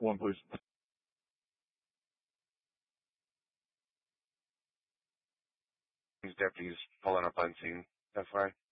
One, please. These deputies pulling up on scene. That's why.